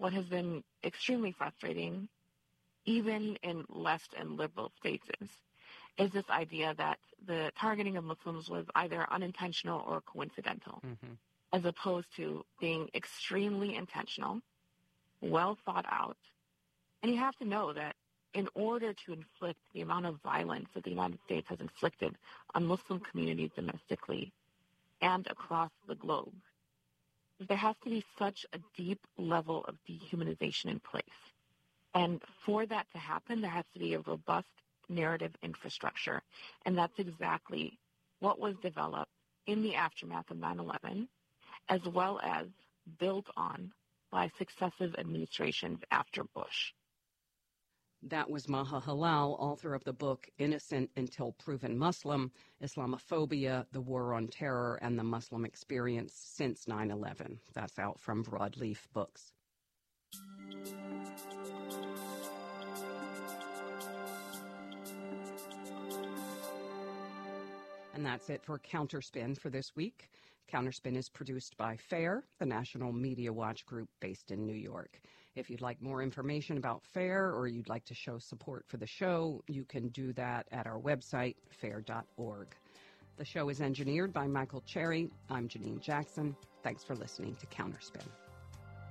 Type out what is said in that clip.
what has been extremely frustrating, even in left and liberal spaces, is this idea that the targeting of Muslims was either unintentional or coincidental, as opposed to being extremely intentional, well thought out. And you have to know that in order to inflict the amount of violence that the United States has inflicted on Muslim communities domestically and across the globe, there has to be such a deep level of dehumanization in place. And for that to happen, there has to be a robust narrative infrastructure. And that's exactly what was developed in the aftermath of 9/11, as well as built on by successive administrations after Bush. That was Maha Halal, author of the book Innocent Until Proven Muslim, Islamophobia, the War on Terror, and the Muslim Experience Since 9/11. That's out from Broadleaf Books. And that's it for Counterspin for this week. Counterspin is produced by FAIR, the National Media Watch group based in New York. If you'd like more information about FAIR or you'd like to show support for the show, you can do that at our website, fair.org. The show is engineered by Michael Cherry. I'm Janine Jackson. Thanks for listening to Counterspin.